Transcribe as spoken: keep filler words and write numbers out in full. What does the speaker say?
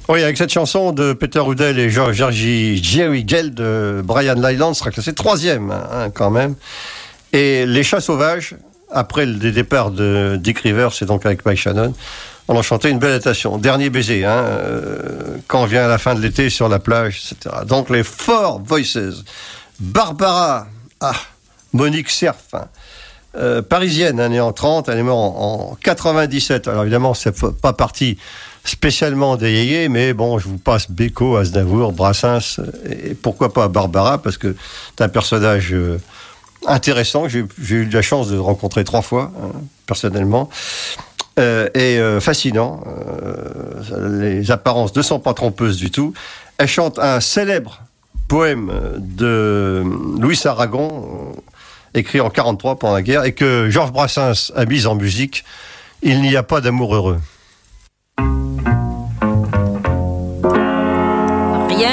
Oui, avec cette chanson de Peter Udell et Georgie Jerry Gell de Brian Lyland sera classé troisième, hein, quand même. Et Les Chats Sauvages, après le départ de Dick Rivers, c'est donc avec Mike Shannon, on a chanté une belle adaptation. Dernier baiser, hein, euh, quand vient la fin de l'été sur la plage, et cetera. Donc les Four Voices. Barbara, ah, Monique Cerf, hein, euh, parisienne, hein, née en trente, elle est morte en, en quatre-vingt-dix-sept. Alors évidemment, c'est pas partie spécialement des yéyés, mais bon, je vous passe Beko, Aznavour, Brassens, et pourquoi pas Barbara, parce que c'est un personnage euh, intéressant, que j'ai, j'ai eu la chance de rencontrer trois fois, hein, personnellement, euh, et euh, fascinant. Euh, les apparences ne sont pas trompeuses du tout. Elle chante un célèbre poème de Louis Aragon, euh, écrit en quarante-trois pendant la guerre, et que Georges Brassens a mis en musique. Il n'y a pas d'amour heureux.